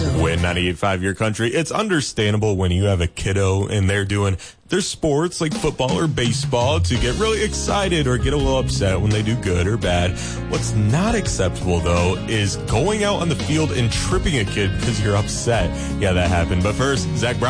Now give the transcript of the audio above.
Win 98.5 Your Country. It's understandable when you have a kiddo and they're doing their sports like football or baseball to get really excited or get a little upset when they do good or bad. What's not acceptable, though, is going out on the field and tripping a kid because you're upset. Yeah, that happened. But first, Zach Brown.